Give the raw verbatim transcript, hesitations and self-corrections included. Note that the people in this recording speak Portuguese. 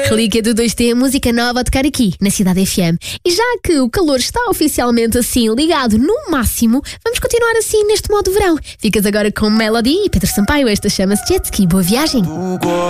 Clica do dois T, música nova a tocar aqui, na Cidade F M. E já que o calor está oficialmente assim ligado no máximo, vamos continuar assim neste modo verão. Ficas agora com Melody e Pedro Sampaio. Esta chama-se Jet Ski. Boa viagem!